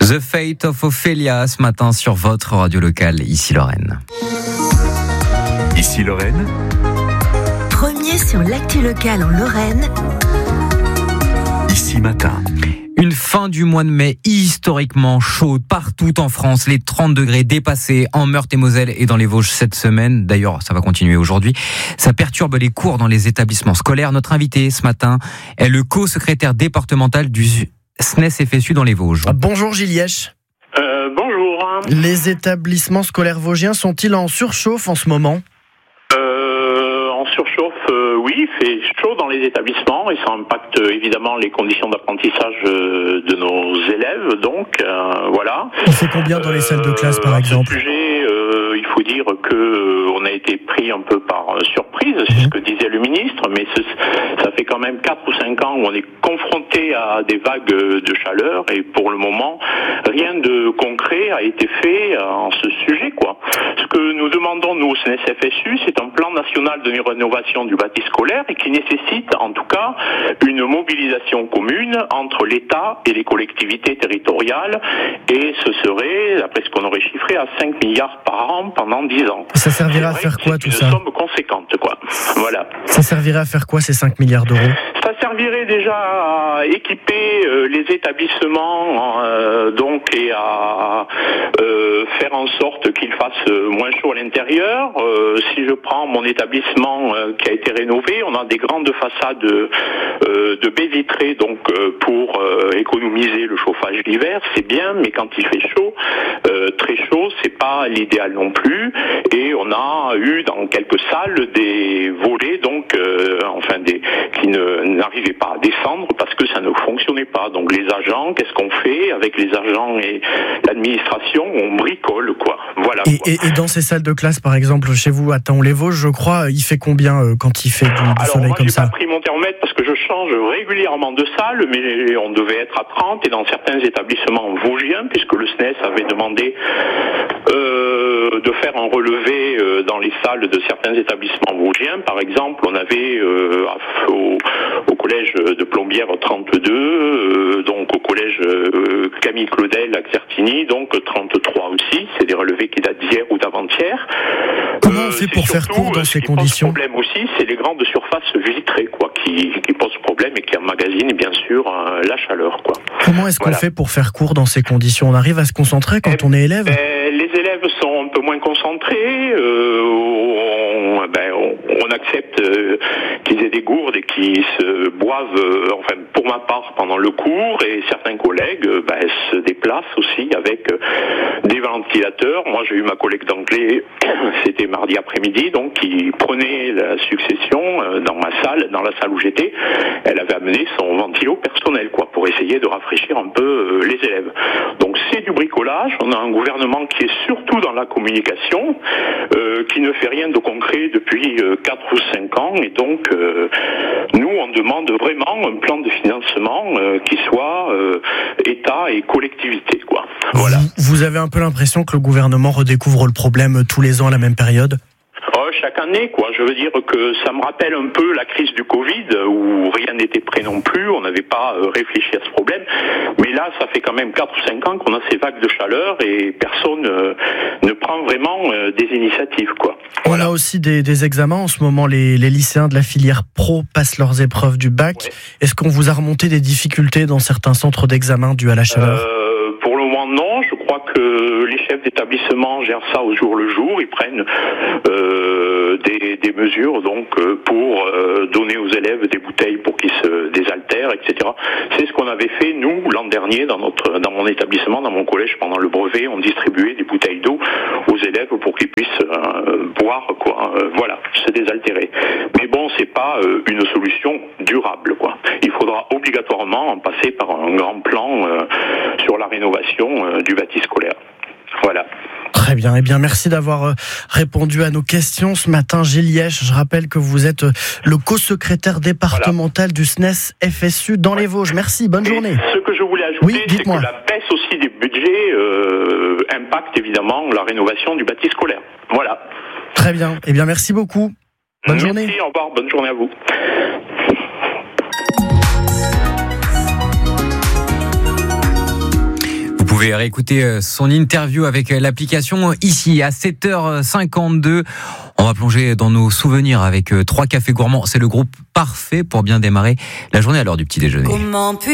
The Fate of Ophelia ce matin sur votre radio locale, ici Lorraine. Ici Lorraine. Premier sur l'actu locale en Lorraine. Ici Matin. Une fin du mois de mai historiquement chaude partout en France. Les 30 degrés dépassés en Meurthe-et-Moselle et dans les Vosges cette semaine. D'ailleurs, ça va continuer aujourd'hui. Ça perturbe les cours dans les établissements scolaires. Notre invité ce matin est le co-secrétaire départemental du SNES-FSU dans les Vosges. Bonjour Gilles Lièche. Bonjour. Les établissements scolaires vosgiens sont-ils en surchauffe en ce moment ? En surchauffe, oui, il fait chaud dans les établissements et ça impacte évidemment les conditions d'apprentissage de nos élèves. Donc, voilà. Il fait combien dans les salles de classe par exemple ? À ce sujet, il faut dire que on a été pris un peu par surprise, c'est ce que disait le ministre, mais ça fait quand même 4 ou 5 ans où on est confronté à des vagues de chaleur et pour le moment, rien de concret a été fait en ce sujet, quoi. Ce que nous demandons, nous, au SNES-FSU, c'est un plan national de rénovation du bâti scolaire et qui nécessite, en tout cas, une mobilisation commune entre l'État et les collectivités territoriales et ce serait, d'après ce qu'on aurait chiffré, à 5 milliards par an pendant 10 ans. Ça servirait à faire quoi tout ça ? C'est une somme conséquente, quoi. Voilà. Ça servirait à faire quoi ces 5 milliards d'euros ? Ça servirait déjà à équiper les établissements donc et à faire en sorte qu'il fasse moins chaud à l'intérieur. Si je prends mon établissement qui a été rénové, on a des grandes façades de baies vitrées donc pour économiser le chauffage l'hiver, c'est bien, mais quand il fait chaud, très chaud, c'est pas l'idéal non plus. Et on a eu dans quelques salles des volets donc qui n'arrivaient pas à descendre parce que ça ne fonctionnait pas. Donc les agents, qu'est-ce qu'on fait avec les agents et l'administration ? On bricole, quoi. Voilà. Et dans ces salles de classe, par exemple, chez vous à Thaon-les-Vosges, je crois, il fait combien quand il fait du soleil comme ça ? Alors moi, j'ai pas pris mon thermomètre parce que je change régulièrement de salle, mais on devait être à 30 et dans certains établissements vosgiens, puisque le SNES avait demandé de faire un relevé dans les salles de certains établissements vosgiens. Par exemple, on avait au collège de Plombières 32, donc au collège Camille Claudel à Certigny, donc 33 aussi. C'est des relevés qui datent d'hier ou d'avant-hier. Comment on fait pour faire court dans ces conditions ? Le problème aussi, c'est les grandes surfaces vitrées, quoi, qui posent problème et qui emmagasinent bien sûr la chaleur, quoi. Comment est-ce qu'on fait pour faire court dans ces conditions ? On arrive à se concentrer quand on est élève ? Les élèves sont un peu moins concentrés. On accepte qu'ils aient des gourdes et qu'ils se boivent, pour ma part, pendant le cours. Et certains collègues se déplacent aussi avec des ventilateurs. Moi, j'ai eu ma collègue d'anglais, c'était mardi après-midi, donc qui prenait la succession dans la salle où j'étais. Elle avait amené son ventilo personnel, quoi, pour essayer de rafraîchir un peu les élèves. Donc c'est du bricolage. On a un gouvernement qui est surtout dans la communication, qui ne fait rien de concret depuis 4 ou 5 ans. Et donc, nous, on demande vraiment un plan de financement qui soit État et collectivité, quoi. Voilà. Vous avez un peu l'impression que le gouvernement redécouvre le problème tous les ans à la même période ? Chaque année, quoi. Je veux dire que ça me rappelle un peu la crise du Covid où rien n'était prêt non plus, on n'avait pas réfléchi à ce problème. Mais là, ça fait quand même 4 ou 5 ans qu'on a ces vagues de chaleur et personne ne prend vraiment des initiatives, quoi. On a aussi des examens en ce moment. Les lycéens de la filière pro passent leurs épreuves du bac. Ouais. Est-ce qu'on vous a remonté des difficultés dans certains centres d'examen dues à la chaleur ? Pour le moment, non. Je crois que les chefs d'établissement gèrent ça au jour le jour. Ils prennent des mesures donc pour donner aux élèves des bouteilles pour qu'ils se désaltèrent, etc. C'est ce qu'on avait fait nous l'an dernier dans mon établissement, dans mon collège pendant le brevet. On distribuait des bouteilles d'eau aux élèves pour qu'ils puissent boire, quoi. Voilà, se désaltérer. Mais bon, c'est pas une solution durable, quoi. Il faudra obligatoirement en passer par un grand plan sur la rénovation du bâti scolaire. Voilà. Très bien. Eh bien, merci d'avoir répondu à nos questions ce matin, Gilles Lièche. Je rappelle que vous êtes le co-secrétaire départemental du SNES-FSU dans les Vosges. Merci, bonne journée. Ce que je voulais ajouter, c'est que la baisse aussi des budgets impacte évidemment la rénovation du bâti scolaire. Voilà. Très bien. Eh bien, merci beaucoup. Bonne journée. Merci, au revoir. Bonne journée à vous. Vous pouvez réécouter son interview avec l'application ici à 7h52. On va plonger dans nos souvenirs avec 3 cafés gourmands. C'est le groupe parfait pour bien démarrer la journée à l'heure du petit déjeuner.